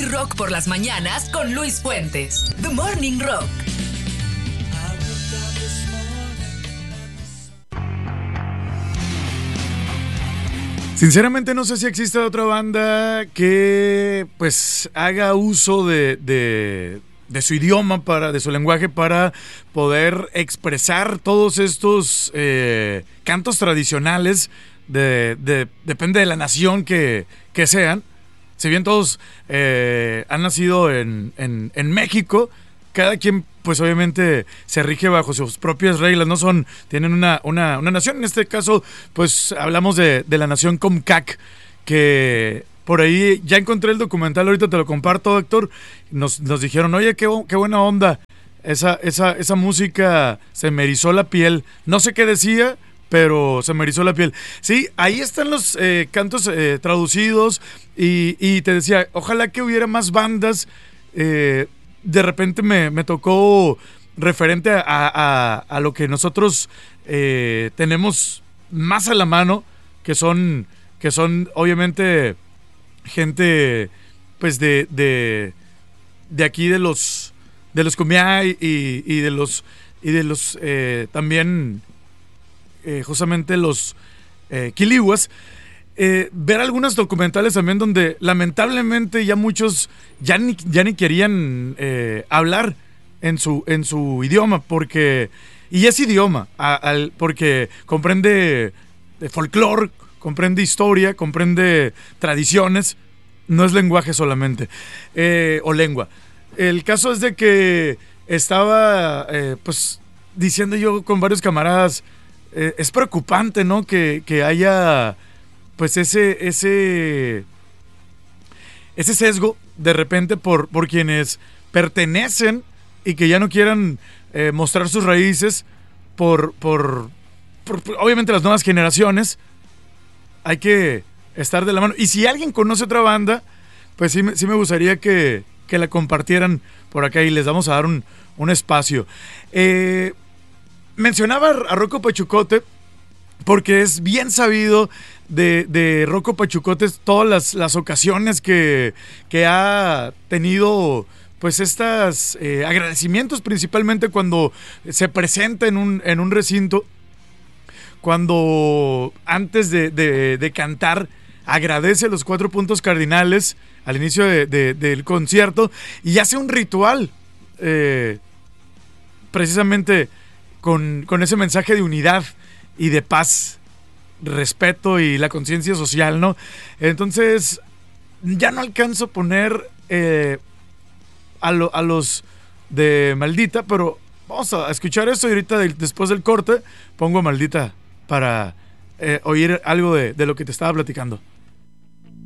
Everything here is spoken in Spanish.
Rock por las mañanas con Luis Fuentes. The Morning Rock. Sinceramente no sé si existe otra banda que pues haga uso de su idioma, de su lenguaje para poder expresar todos estos cantos tradicionales depende de la nación que sean. Si bien todos han nacido en México, cada quien pues obviamente se rige bajo sus propias reglas, tienen una nación. En este caso pues hablamos de la nación Comcac, que por ahí ya encontré el documental, ahorita te lo comparto, Héctor. Nos dijeron, oye, qué buena onda, esa música, se me erizó la piel, no sé qué decía, pero se me erizó la piel. Sí, ahí están los cantos traducidos y te decía, ojalá que hubiera más bandas. De repente me tocó referente a lo que nosotros tenemos más a la mano, que son obviamente gente pues de aquí de los Kumeyaay y de los también justamente los Quilihuas. Ver algunos documentales también donde lamentablemente ya muchos ya ni querían hablar en su idioma, y es idioma, porque comprende folclore, comprende historia, comprende tradiciones, no es lenguaje solamente, o lengua. El caso es de que estaba pues diciendo yo con varios camaradas, es preocupante, ¿no? Que haya pues ese sesgo de repente por quienes pertenecen y que ya no quieran mostrar sus raíces por obviamente las nuevas generaciones. Hay que estar de la mano. Y si alguien conoce otra banda, pues sí me gustaría que la compartieran por acá, y les vamos a dar un espacio. Mencionaba a Rocco Pachucote porque es bien sabido de Rocco Pachucote todas las ocasiones que ha tenido, pues estas agradecimientos, principalmente cuando se presenta en un recinto, cuando antes de cantar agradece los 4 puntos cardinales al inicio del concierto y hace un ritual precisamente con ese mensaje de unidad y de paz, respeto y la conciencia social, ¿no? Entonces ya no alcanzo a poner a los de Maldita, pero vamos a escuchar esto y ahorita después del corte pongo Maldita para oír algo de lo que te estaba platicando.